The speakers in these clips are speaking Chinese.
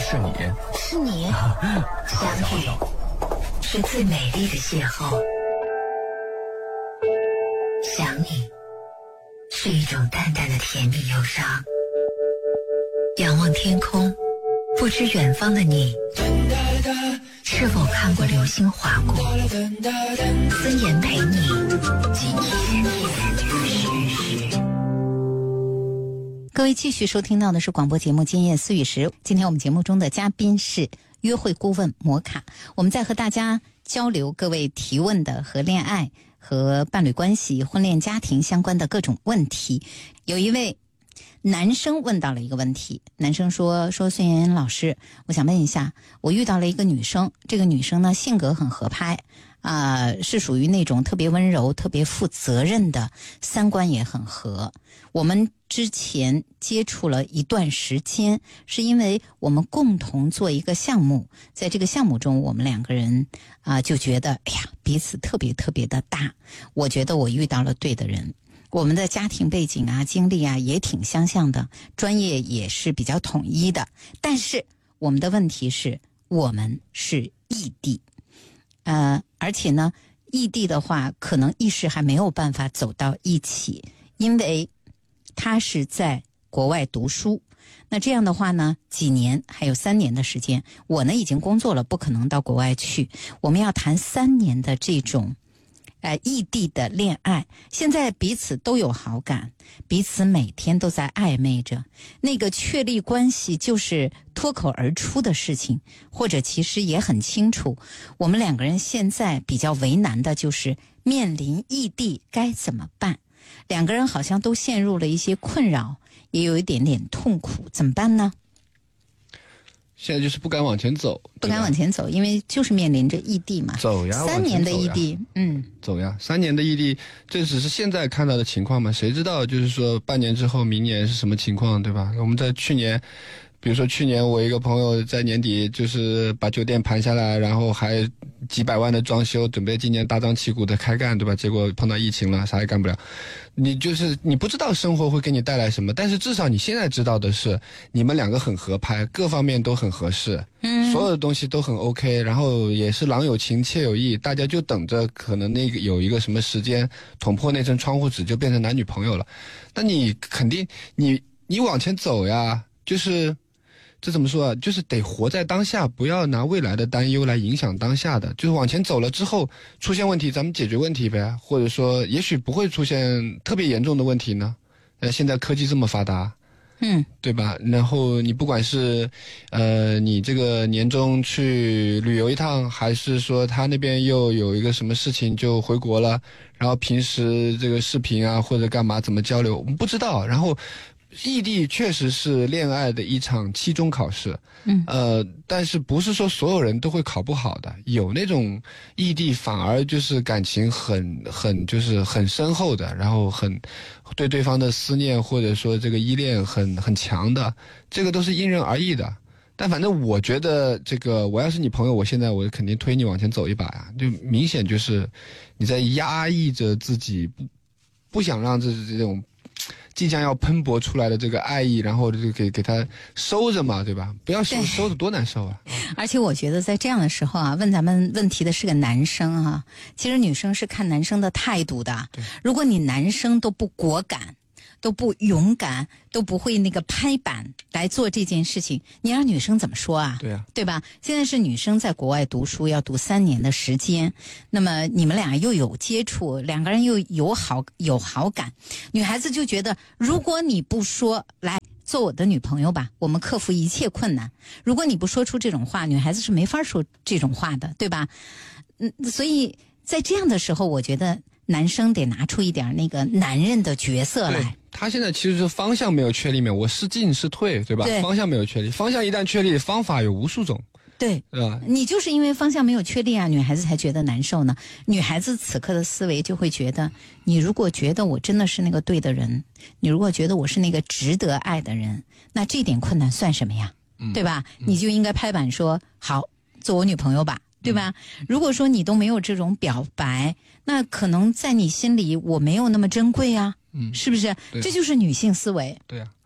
是你， 相遇是最美丽的邂逅，想你是一种淡淡的甜蜜忧伤。仰望天空，不知远方的你是否看过流星划过。孙岩陪你今天日时。 各位继续收听到的是广播节目《今夜思语时》。今天我们节目中的嘉宾是约会顾问摩卡，我们在和大家交流各位提问的和恋爱和伴侣关系、婚恋家庭相关的各种问题。有一位男生问到了一个问题，男生说孙岩老师，我想问一下，我遇到了一个女生，这个女生呢性格很合拍是属于那种特别温柔、特别负责任的，三观也很合。我们之前接触了一段时间，是因为我们共同做一个项目，在这个项目中，我们两个人就觉得，哎呀，彼此特别特别的搭。我觉得我遇到了对的人。我们的家庭背景经历也挺相像的，专业也是比较统一的，但是我们的问题是我们是异地，而且呢，异地的话可能一时还没有办法走到一起，因为他是在国外读书。那这样的话呢，几年还有3年的时间，我呢已经工作了，不可能到国外去。我们要谈3年的这种异地的恋爱，现在彼此都有好感，彼此每天都在暧昧着，那个确立关系就是脱口而出的事情，或者其实也很清楚，我们两个人现在比较为难的就是面临异地该怎么办。两个人好像都陷入了一些困扰，也有一点点痛苦，怎么办呢？ 现在就是不敢往前走， 不敢往前走，因为就是面临着异地嘛。 走呀 ，3年的异地， 走呀，3年的异地，这只是现在看到的情况嘛？谁知道就是说半年之后，明年是什么情况，对吧？我们在去年，比如说去年我一个朋友在年底就是把酒店盘下来，然后还几百万的装修，准备今年大张旗鼓的开干，对吧？结果碰到疫情了，啥也干不了。你不知道生活会给你带来什么，但是至少你现在知道的是，你们两个很合拍，各方面都很合适，所有的东西都很 OK， 然后也是郎有情妾有意，大家就等着可能那个有一个什么时间捅破那层窗户纸就变成男女朋友了。那你肯定你往前走呀，就是这怎么说啊？就是得活在当下，不要拿未来的担忧来影响当下的。就是往前走了之后，出现问题咱们解决问题呗，或者说也许不会出现特别严重的问题呢。现在科技这么发达，对吧？然后你不管是你这个年终去旅游一趟，还是说他那边又有一个什么事情就回国了，然后平时这个视频或者干嘛怎么交流，我们不知道。然后异地确实是恋爱的一场期中考试，但是不是说所有人都会考不好的，有那种异地反而就是感情就是很深厚的，然后很对对方的思念或者说这个依恋很强的，这个都是因人而异的。但反正我觉得这个，我要是你朋友，我现在我肯定推你往前走一把呀，就明显就是你在压抑着自己，不想让这种即将要喷薄出来的这个爱意，然后就给他收着嘛，对吧？不要收着多难受啊！ 而且我觉得在这样的时候问咱们问题的是个男生其实女生是看男生的态度的。如果你男生都不果敢，都不勇敢，都不会那个拍板来做这件事情，你让女生怎么说啊？ 对啊， 对吧？现在是女生在国外读书，要读3年的时间，那么你们俩又有接触，两个人又有好感，女孩子就觉得，如果你不说来做我的女朋友吧，我们克服一切困难，如果你不说出这种话，女孩子是没法说这种话的，对吧？所以在这样的时候，我觉得男生得拿出一点那个男人的角色来。 他现在其实是方向没有确立，我是进是退，对吧？对，方向没有确立，方向一旦确立，方法有无数种。 对，你就是因为方向没有确立女孩子才觉得难受呢。女孩子此刻的思维就会觉得，你如果觉得我真的是那个对的人，你如果觉得我是那个值得爱的人，那这点困难算什么呀？对吧？你就应该拍板说，好，做我女朋友吧。对吧？如果说你都没有这种表白，那可能在你心里我没有那么珍贵是不是？这就是女性思维。 对啊，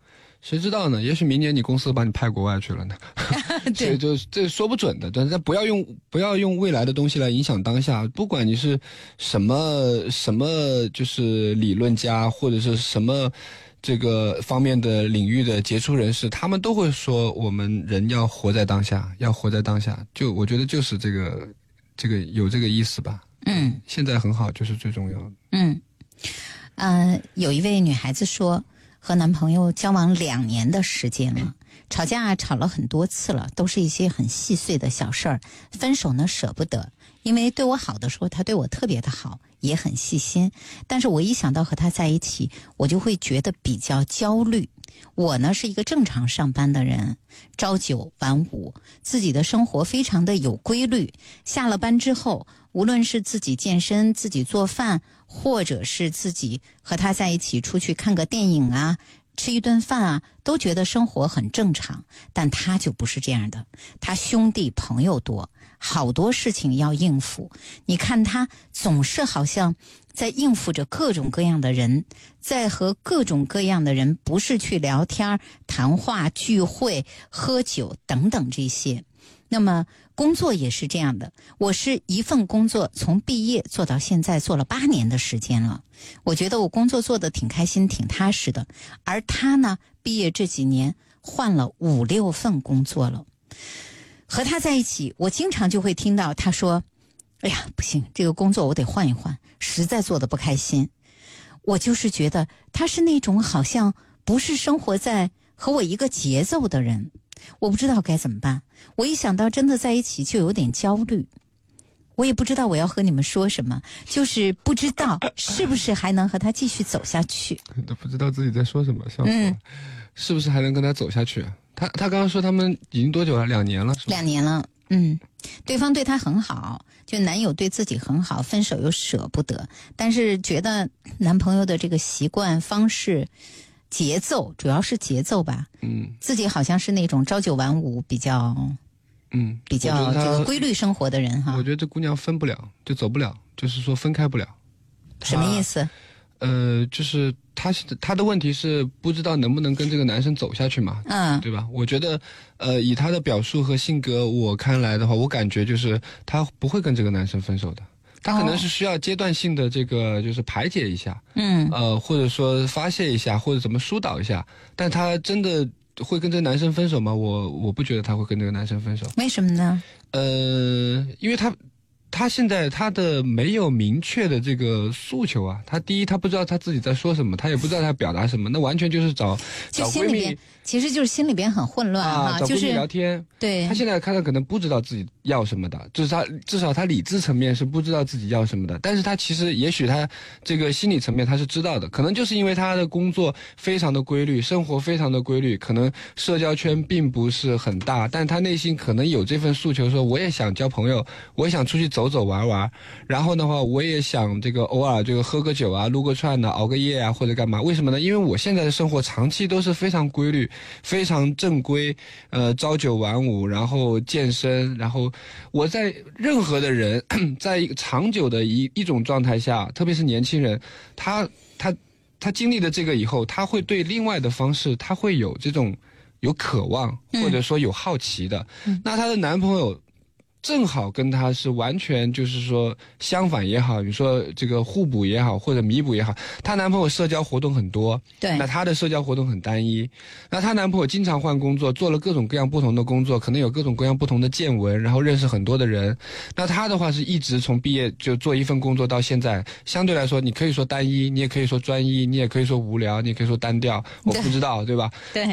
谁知道呢？也许明年你公司把你派国外去了呢。所以就这说不准的，但是不要用未来的东西来影响当下。不管你是什么就是理论家或者是什么这个方面的领域的杰出人士，他们都会说我们人要活在当下，要活在当下。就我觉得就是这个有这个意思吧。现在很好就是最重要的。 有一位女孩子说，和男朋友交往2年的时间了，吵架吵了很多次了，都是一些很细碎的小事儿。分手呢舍不得，因为对我好的时候他对我特别的好，也很细心，但是我一想到和他在一起，我就会觉得比较焦虑。我呢是一个正常上班的人，朝9晚5，自己的生活非常的有规律。下了班之后，无论是自己健身、自己做饭，或者是自己和他在一起出去看个电影啊，吃一顿饭啊，都觉得生活很正常。但他就不是这样的，他兄弟朋友多，好多事情要应付。你看他总是好像在应付着各种各样的人，在和各种各样的人不是去聊天、谈话、聚会、喝酒等等这些。那么工作也是这样的，我是一份工作从毕业做到现在，做了8年的时间了。我觉得我工作做得挺开心挺踏实的，而他呢，毕业这几年换了5、6份工作了。和他在一起，我经常就会听到他说，哎呀不行，这个工作我得换一换，实在做得不开心。我就是觉得他是那种好像不是生活在和我一个节奏的人，我不知道该怎么办。我一想到真的在一起就有点焦虑，我也不知道我要和你们说什么，就是不知道是不是还能和他继续走下去。 都不知道自己在说什么，笑死了。是不是还能跟他走下去啊？他刚刚说他们已经多久了？2年了是吧？2 年了。对方对他很好，就男友对自己很好，分手又舍不得，但是觉得男朋友的这个习惯方式节奏，主要是节奏吧。自己好像是那种朝9晚5比较这个规律生活的人哈。 我觉得这姑娘分不了，就走不了，就是说分开不了。 什么意思？ 就是她的问题是不知道能不能跟这个男生走下去嘛，对吧？我觉得以她的表述和性格，我看来的话，我感觉就是她不会跟这个男生分手的。她可能是需要阶段性的这个就是排解一下，或者说发泄一下，或者怎么疏导一下。但她真的会跟这个男生分手吗？我不觉得她会跟这个男生分手。 为什么呢？ 因为他现在他的没有明确的这个诉求啊，第一他不知道他自己在说什么，他也不知道他表达什么，那完全就是找闺蜜， 其实就是心里边很混乱找闺蜜聊天。 对， 他现在看他可能不知道自己要什么的，就是至少他理智层面是不知道自己要什么的，但是他其实也许他这个心理层面他是知道的，可能就是因为他的工作非常的规律，生活非常的规律，可能社交圈并不是很大，但他内心可能有这份诉求，说我也想交朋友，我也想出去走走玩玩，然后的话我也想这个偶尔这个喝个酒啊，撸个串啊，熬个夜啊，或者干嘛。为什么呢？因为我现在的生活长期都是非常规律，非常正规，朝9晚5，然后健身，然后我在任何的人在一个长久的一种状态下，特别是年轻人，他经历了这个以后，他会对另外的方式他会有这种有渴望，或者说有好奇的。那她的男朋友正好跟她是完全就是说相反也好，你说这个互补也好，或者弥补也好，她男朋友社交活动很多， 对， 那她的社交活动很单一。那她男朋友经常换工作，做了各种各样不同的工作，可能有各种各样不同的见闻，然后认识很多的人。那她的话是一直从毕业就做一份工作到现在，相对来说你可以说单一，你也可以说专一，你也可以说无聊，你也可以说单调，我不知道，对吧？ 对。